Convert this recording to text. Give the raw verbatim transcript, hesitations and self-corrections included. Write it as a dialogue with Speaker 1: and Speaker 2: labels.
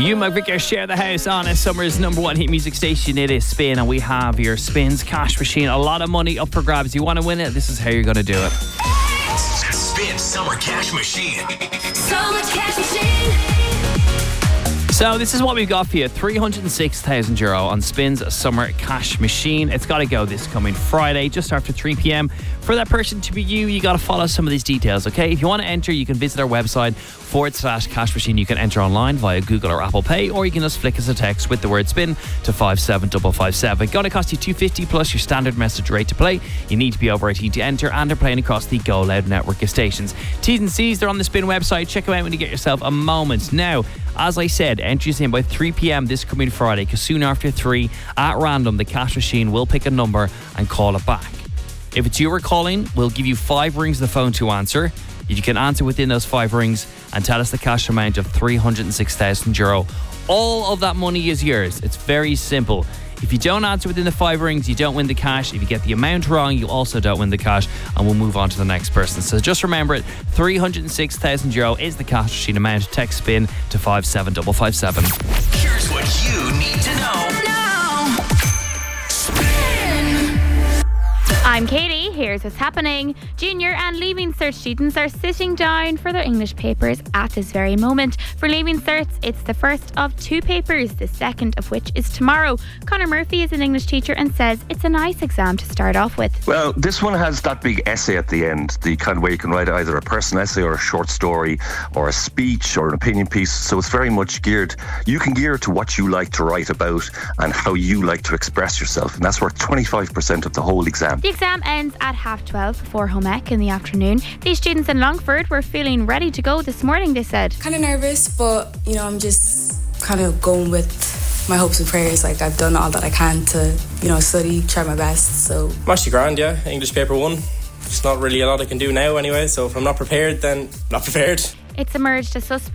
Speaker 1: You, McVicker, share the house on a summer's number one hit music station. It is Spin, and we have your Spins cash machine. A lot of money up for grabs. You want to win it? This is how you're going to do it.
Speaker 2: Spin Summer Cash Machine.
Speaker 3: Summer Cash Machine.
Speaker 1: So this is what we've got for you. three hundred six thousand euro on Spin's Summer Cash Machine. It's got to go this coming Friday, just after three p.m. For that person to be you, you got to follow some of these details, okay? If you want to enter, you can visit our website, forward slash cash machine. You can enter online via Google or Apple Pay, or you can just flick us a text with the word spin to five seven five five seven. Going to cost you two hundred fifty plus your standard message rate to play. You need to be over eighteen to enter, and they're playing across the Go Loud network of stations. T's and C's, they're on the Spin website. Check them out when you get yourself a moment. Now, as I said, entries in by three p.m. this coming Friday, because soon after three, at random, the cash machine will pick a number and call it back. If it's you we're calling, we'll give you five rings of the phone to answer. You can answer within those five rings and tell us the cash amount of three hundred six thousand euro. All of that money is yours. It's very simple. If you don't answer within the five rings, you don't win the cash. If you get the amount wrong, you also don't win the cash, and we'll move on to the next person. So just remember it, three hundred six thousand euro is the cash machine amount. Text spin to five seven five five seven.
Speaker 2: Here's what you need to know.
Speaker 3: Now. Spin.
Speaker 4: I'm Katie. Here's what's happening. Junior and Leaving Cert students are sitting down for their English papers at this very moment. For Leaving Certs, it's the first of two papers, the second of which is tomorrow. Connor Murphy is an English teacher and says it's a nice exam to start off with.
Speaker 5: Well, this one has that big essay at the end, the kind of way you can write either a personal essay or a short story or a speech or an opinion piece. So it's very much geared, you can gear it to what you like to write about and how you like to express yourself. And that's worth twenty-five percent of the whole exam.
Speaker 4: The exam ends at half twelve before home ec in the afternoon. These students in Longford were feeling ready to go this morning, they said.
Speaker 6: Kind of nervous, but, you know, I'm just kind of going with my hopes and prayers. Like, I've done all that I can to, you know, study, try my best, so...
Speaker 7: I'm actually grand, yeah. English paper one. There's not really a lot I can do now anyway, so if I'm not prepared, then I'm not prepared.
Speaker 4: It's emerged a suspect